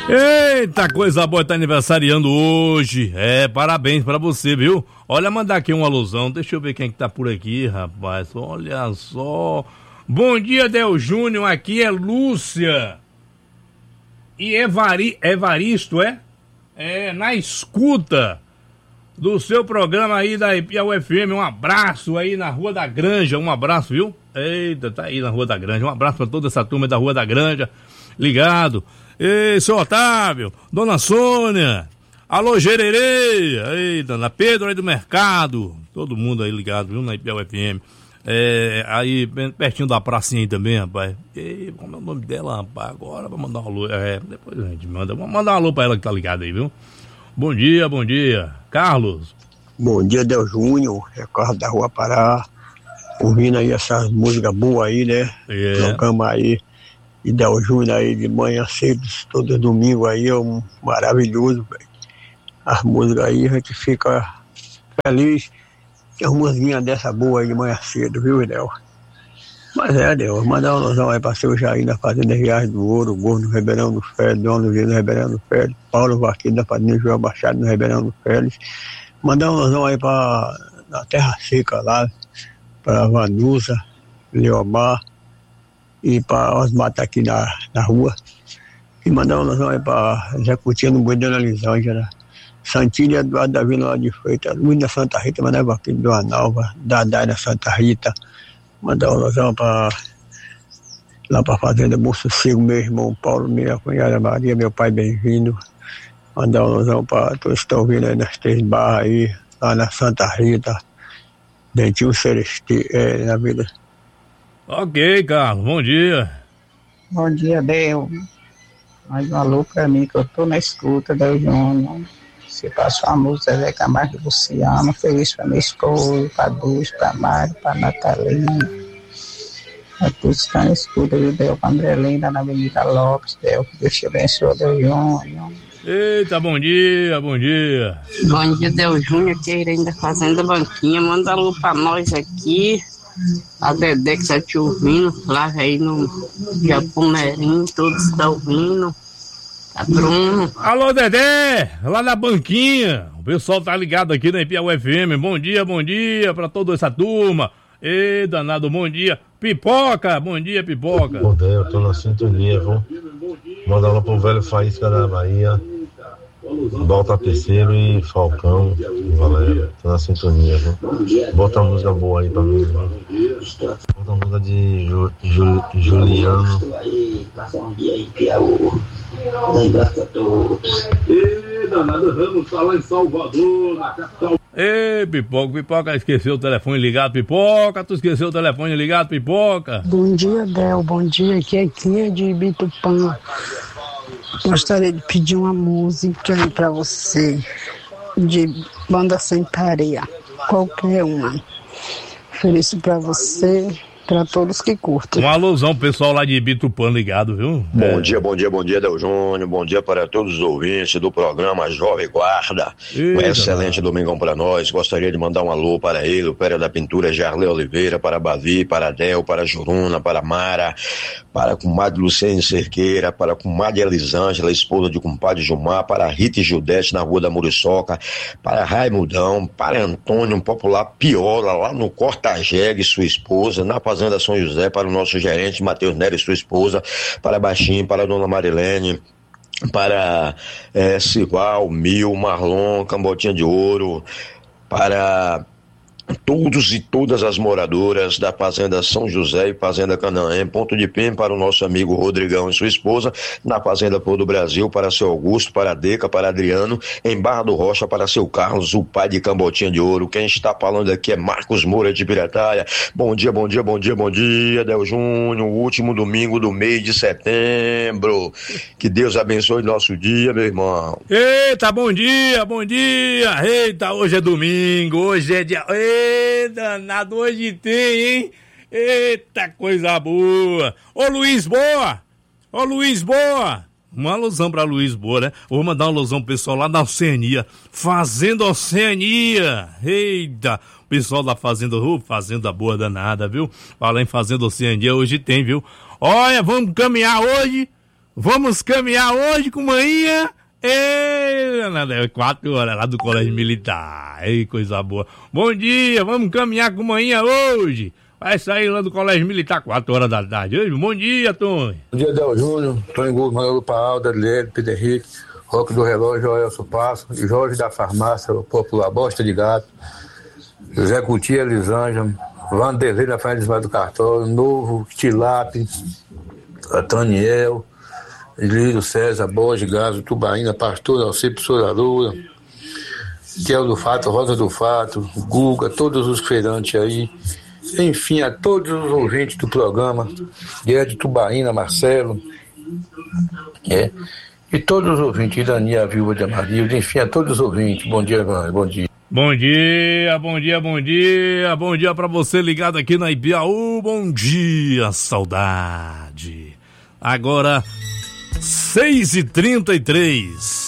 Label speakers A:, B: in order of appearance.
A: Eita, coisa boa, tá aniversariando hoje. Parabéns pra você, viu? Olha, mandar aqui uma alusão. Deixa eu ver quem que tá por aqui, rapaz. Olha só. Bom dia, Del Júnior. Aqui é Lúcia. E Evaristo, na escuta do seu programa aí da Piauí FM. Um abraço aí na Rua da Granja. Um abraço, viu? Eita, tá aí na Rua da Granja. Um abraço pra toda essa turma da Rua da Granja. Ligado. Ei, seu Otávio, Dona Sônia, alô Gererê, aí, Dona Pedro aí do Mercado, todo mundo aí ligado, viu, na Piauí FM. Aí, pertinho da pracinha aí também, rapaz. Ei, como é o nome dela, rapaz? Agora vou mandar um alô, depois a gente manda, vamos mandar um alô pra ela que tá ligada aí, viu? Bom dia, Carlos.
B: Bom dia, Del Júnior, Carlos da Rua Pará, ouvindo aí essas músicas boas aí, né? Programa aí. E Del Júnior aí de manhã cedo, todo domingo aí, é maravilhoso, velho. As músicas aí, a gente fica feliz. Tem as musiquinhas dessa boa aí de manhã cedo, viu, Del? Mas Del, mandar uma alusão aí pra seu Jair da Fazenda Riacho do Ouro, Gordo no Ribeirão do Félix, Dona Luzia no Ribeirão do Félix, Paulo Vaqueiro da Fazenda João Machado no Ribeirão do Félix. Mandar uma alusão aí na Terra Seca lá, pra Vanusa, Leomar, e para Osmar tá aqui na rua. E mandar uma alusão aí para Zé Coutinho no Boi de Ana Lisângela, Santilha Eduardo da Vila lá de Freitas, Luiz da Santa Rita, mandar Vaqueiro do Analva, Dadai da Santa Rita. Mandar uma alusão lá para a Fazenda Bom Sossego, meu irmão Paulo, minha cunhada Maria, meu pai bem-vindo. Mandar uma alusão para todos que estão ouvindo aí nas 3 barras aí, lá na Santa Rita, Dentinho Celeste, na Vila.
A: Ok, Carlos, bom dia.
C: Bom dia, Del. Mais um alô pra mim, que eu tô na escuta, Del Júnior. Se passou a música, Zé Camargo e Luciano, feliz pra minha esposa, pra Dulce, pra Mário, pra Natalina. A todos que estão na escuta, viu, Del? Pra André Linda, na Avenida Lopes, Del. Que Deus te abençoe, Del Júnior.
A: Eita, bom dia.
D: Bom dia, Del Júnior, que ainda da Fazenda Banquinha. Manda alô pra nós aqui. A Dedé que tá te ouvindo, lá aí no Japoneirinho, todos estão ouvindo. A Bruno.
A: Alô, Dedé, lá na banquinha. O pessoal tá ligado aqui na Piauí FM. Bom dia pra toda essa turma. Ei, danado, bom dia. Pipoca, bom dia, Pipoca.
E: Bom dia, eu tô na sintonia, viu? Manda lá pro velho Faísca da Bahia. Bota Terceiro e Falcão, Valério, tô na sintonia, viu? Bota uma música boa aí pra mim, viu? Bota uma música de Juliano.
A: E danado, vamos falar em Salvador, na capital. Ei, Pipoca, esqueceu o telefone ligado, Pipoca, tu esqueceu o telefone ligado, Pipoca.
F: Bom dia, Del, bom dia, aqui é de Bitupã. Gostaria de pedir uma música aí pra você, de Banda Sem Tareia, qualquer uma. Ofereço pra você, pra todos que curtem.
A: Uma alusão pessoal lá de Bitupã ligado, viu?
G: Bom dia, Del Júnior. Bom dia para todos os ouvintes do programa Jovem Guarda. Um excelente domingão para nós. Gostaria de mandar um alô para ele, o Pera da Pintura, Jarley Oliveira, para Bavi, para Del, para Juruna, para Mara, para a comadre Luciene Cerqueira, para a comadre Elisângela, esposa de compadre Gilmar, para Rita e Gildete na Rua da Muriçoca, para Raimundão, para Antônio Popular Piola, lá no Cortajegue, sua esposa, na Fazenda São José, para o nosso gerente Matheus Nery e sua esposa, para Baixinho, para a dona Marilene, para Cival, Mil, Marlon, Cambotinha de Ouro, para todos e todas as moradoras da Fazenda São José e Fazenda Canaã, ponto de pé para o nosso amigo Rodrigão e sua esposa, na Fazenda Pôr do Brasil, para seu Augusto, para a Deca, para Adriano, em Barra do Rocha, para seu Carlos, o pai de Cambotinha de Ouro. Quem está falando aqui é Marcos Moura de Pirataia. Bom dia, Del Júnior, último domingo do mês de setembro. Que Deus abençoe nosso dia, meu irmão.
A: Eita, bom dia. Eita, hoje é domingo, hoje é dia... danado, hoje tem, hein? Eita, coisa boa. Ô Luiz Boa, uma alusão pra Luiz Boa, né? Vou mandar uma alusão pro pessoal lá da Oceania, Fazenda Oceania. Eita, o pessoal da Fazenda, Fazenda boa danada, viu? Fala em Fazenda Oceania, hoje tem, viu? Olha, vamos caminhar hoje Vamos caminhar hoje com manhã. 4 horas lá do Colégio Militar. Ei, coisa boa. Bom dia, vamos caminhar com manhã hoje. Vai sair lá do Colégio Militar 4 horas da tarde. Ei, bom dia, Tony.
H: Bom dia, Del Júnior, Tony Gol, Manuel Paalda, Adeliele, Pedro Henrique, Roque do Relógio, Joelso Passo, Jorge da Farmácia, o Popular Bosta de Gato, José Coutinho, Elisângela, Vanderlei da Farinha do Cartório, Novo, Tilape, Taniel, Lírio César, Borges, Gaso, Tubaína, Pastor, Alcir, Professor Lula, Tiel do Fato, Rosa do Fato, Guga, todos os feirantes aí, enfim, a todos os ouvintes do programa, de Tubaína, Marcelo, e todos os ouvintes, Dania, Viúva de Amarildo, enfim, a todos os ouvintes, bom dia, bom dia.
A: Bom dia, bom dia, bom dia, bom dia pra você ligado aqui na Ibiaú, bom dia, saudade. Agora, 6h33.